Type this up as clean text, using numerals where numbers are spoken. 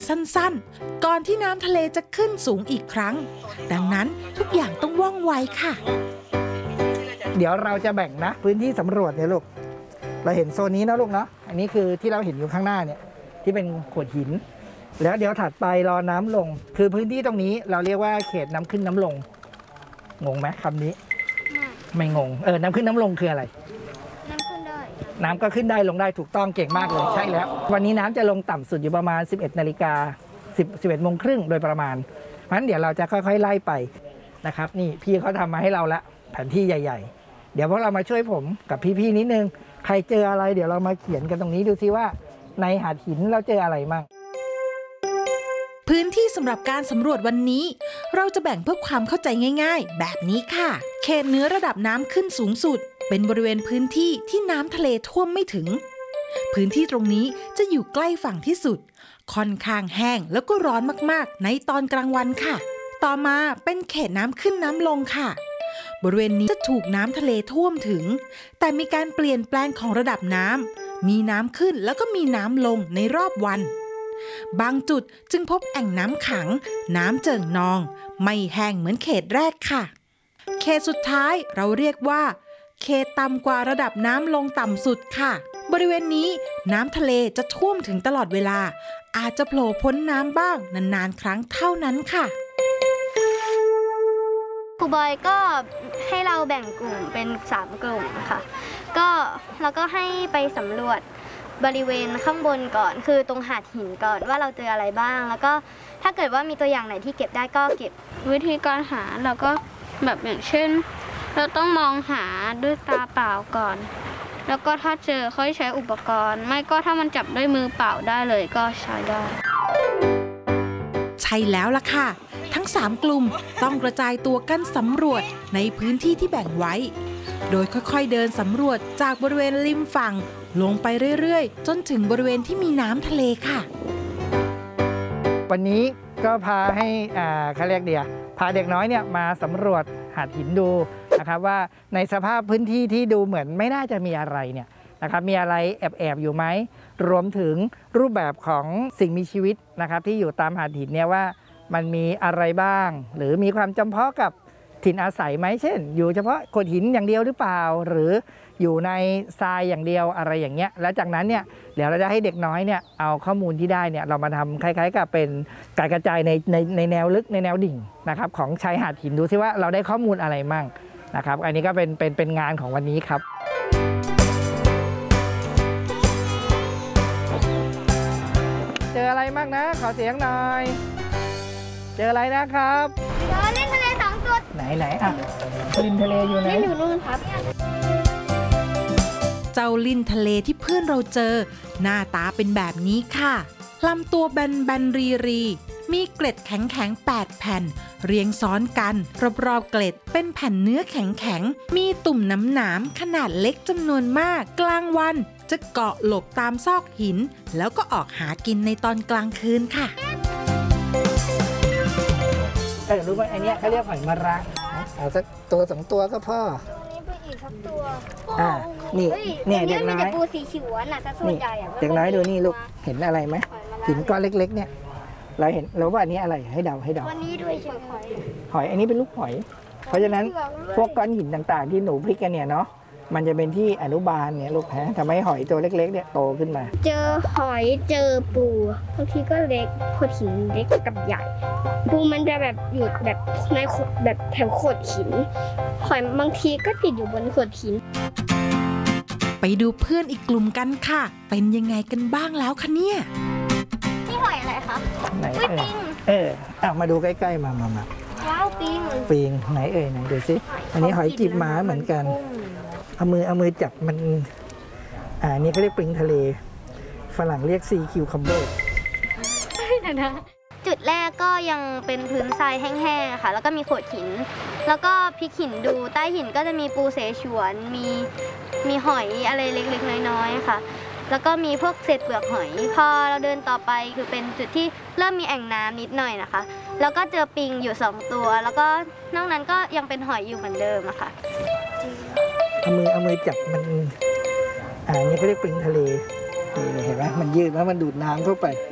สั้นๆก่อนที่น้ำทะเลจะขึ้นสูงอีกครั้งดังนั้นทุกอย่างต้องว่องไวค่ะเดี๋ยวเราจะแบ่งนะพื้นที่สำรวจเนี่ยลูกเราเห็นโซนนี้นะลูกเนาะอันนี้คือที่เราเห็นอยู่ข้างหน้าเนี่ยที่เป็นโขดหินแล้วเดี๋ยวถัดไปรอน้ำลงคือพื้นที่ตรงนี้เราเรียกว่าเขตน้ำขึ้นน้ำลงงงไหมคำนี้ไม่งงน้ำขึ้นน้ำลงคืออะไรน้ำขึ้นได้น้ำก็ขึ้นได้ลงได้ถูกต้องเก่งมากเลยใช่แล้ววันนี้น้ำจะลงต่ำสุดอยู่ประมาณ 11 นาฬิกา11 โมงครึ่งโดยประมาณเพราะฉะนั้นเดี๋ยวเราจะค่อยๆไล่ไปนะครับนี่พี่เขาทำมาให้เราละแผนที่ใหญ่ๆเดี๋ยวพวกเรามาช่วยผมกับพี่ๆนิดนึงใครเจออะไรเดี๋ยวเรามาเขียนกันตรงนี้ดูซิว่าในหาดหินเราเจออะไรมั่งพื้นที่สำหรับการสำรวจวันนี้เราจะแบ่งเพื่อความเข้าใจง่ายๆแบบนี้ค่ะเขตเหนือระดับน้ำขึ้นสูงสุดเป็นบริเวณพื้นที่ที่น้ำทะเลท่วมไม่ถึงพื้นที่ตรงนี้จะอยู่ใกล้ฝั่งที่สุดค่อนข้างแห้งแล้วก็ร้อนมากๆในตอนกลางวันค่ะต่อมาเป็นเขตน้ำขึ้นน้ำลงค่ะบริเวณนี้จะถูกน้ำทะเลท่วมถึงแต่มีการเปลี่ยนแปลงของระดับน้ำมีน้ำขึ้นแล้วก็มีน้ำลงในรอบวันบางจุดจึงพบแอ่งน้ำขังน้ำเจิ่งนองไม่แห้งเหมือนเขตแรกค่ะเขตสุดท้ายเราเรียกว่าเขตต่ำกว่าระดับน้ำลงต่ำสุดค่ะบริเวณนี้น้ำทะเลจะท่วมถึงตลอดเวลาอาจจะโผล่พ้นน้ำบ้างนานๆครั้งเท่านั้นค่ะครูบอยก็ให้เราแบ่งกลุ่มเป็น3 กลุ่มค่ะแล้วก็ให้ไปสำรวจบริเวณข้างบนก่อนคือตรงหาดหินก่อนว่าเราเจออะไรบ้างแล้วก็ถ้าเกิดว่ามีตัวอย่างไหนที่เก็บได้ก็เก็บวิธีการหาเราก็แบบอย่างเช่นเราต้องมองหาด้วยตาเปล่าก่อนแล้วก็ถ้าเจอค่อยใช้อุปกรณ์ไม่ก็ถ้ามันจับด้วยมือเปล่าได้เลยก็ใช้ได้ใช่แล้วล่ะค่ะทั้ง3 กลุ่มต้องกระจายตัวกันสำรวจในพื้นที่ที่แบ่งไว้โดยค่อยๆเดินสำรวจจากบริเวณริมฝั่งลงไปเรื่อยๆจนถึงบริเวณที่มีน้ำทะเลค่ะวันนี้ก็พาให้เขาเรียกพาเด็กน้อยเนี่ยมาสำรวจหาดหินดูนะครับว่าในสภาพพื้นที่ที่ดูเหมือนไม่น่าจะมีอะไรเนี่ยนะครับมีอะไรแอบอยู่ไหมรวมถึงรูปแบบของสิ่งมีชีวิตนะครับที่อยู่ตามหาดหินเนี่ยว่ามันมีอะไรบ้างหรือมีความจำเพาะกับถิ่นอาศัยไหมเช่นอยู่เฉพาะโขดหินอย่างเดียวหรือเปล่าหรืออยู่ในทรายอย่างเดียวอะไรอย่างเงี้ยแล้วจากนั้นเนี่ยเดี๋ยวเราจะให้เด็กน้อยเนี่ยเอาข้อมูลที่ได้เนี่ยเรามาทำคล้ายๆกับเป็นการกระจายในแนวลึกในแนวดิ่งนะครับของชายหาดหินดูซิว่าเราได้ข้อมูลอะไรมั่งนะครับอันนี้ก็เป็นงานของวันนี้ครับเจออะไรบ้างนะขอเสียงหน่อยเจออะไรนะครับเจอลิ้นทะเล2 ตัวไหนอ่ะลิ้นทะเลอยู่ไหนอยู่นู่นครับเจ้าลิ้นทะเลที่เพื่อนเราเจอหน้าตาเป็นแบบนี้ค่ะลำตัวแบนรีมีเกล็ดแข็งๆ8 แผ่นเรียงซ้อนกันรอบๆเกล็ดเป็นแผ่นเนื้อแข็งๆมีตุ่มหนามขนาดเล็กจำนวนมากกลางวันจะเกาะหลบตามซอกหินแล้วก็ออกหากินในตอนกลางคืนค่ะรู้ไหมไอเนี้ยเขาเรียกหอยมะระเอาสักตัว2 ตัวก็พออีกสักตัวนี่เนี่ยเด็กน้อยปูสีเขียวน่ะแต่ส่วนใหญ่เด็กน้อยดูนี่ลูกเห็นอะไรไหมหินก้อนเล็กๆเนี่ยเราเห็นเราว่าอันนี้อะไรให้เดาวันนี้ด้วยหอยอันนี้เป็นลูกหอยเพราะฉะนั้นพวกก้อนหินต่างๆที่หนูพลิกกันเนี่ยเนาะมันจะเป็นที่อนุบาลเนี่ยลูกทำให้หอยตัวเล็กๆเนี่ยโตขึ้นมาเจอหอยเจอปูบางทีก็เล็กโขดหินเล็กกับใหญ่ปูมันจะแบบอยู่แบบในแบบแถวโขดหินหอยบางทีก็ติดอยู่บนโขดหินไปดูเพื่อนอีกกลุ่มกันค่ะเป็นยังไงกันบ้างแล้วคะเนี่ยนี่หอยอะไรคะไหนปิงมาดูใกล้ๆมาว้าวปิงไหนไหนดูสิอันนี้หอยจีบม้าเหมือนกันเอามือจับมันนี่เขาเรียกปิงทะเลฝรั่งเรียกซีคิวคัมเบอร์จุดแรกก็ยังเป็นพื้นทรายแห้งๆค่ะแล้วก็มีโขดหินแล้วก็พลิกหินดูใต้หินก็จะมีปูเสฉวนมีหอยอะไรเล็กๆน้อยๆค่ะแล้วก็มีพวกเศษเปลือกหอยพอเราเดินต่อไปคือเป็นจุดที่เริ่มมีแอ่งน้ำนิดหน่อยนะคะแล้วก็เจอปิงอยู่2 ตัวแล้วก็นอกนั้นก็ยังเป็นหอยอยู่เหมือนเดิมอะค่ะเอามือจับมันนี่เขาเรียกปิงทะเลนี่เห็นไหมมันยืดแล้วมันดูดน้ำเข้าไป